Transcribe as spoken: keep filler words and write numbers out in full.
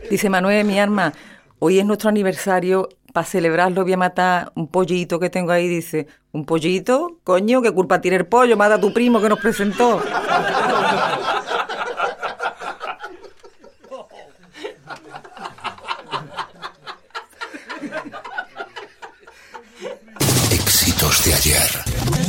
Dice Manuel, mi arma, hoy es nuestro aniversario, para celebrarlo voy a matar un pollito que tengo ahí. Dice, ¿un pollito? Coño, ¿qué culpa tiene el pollo? Mata a tu primo que nos presentó.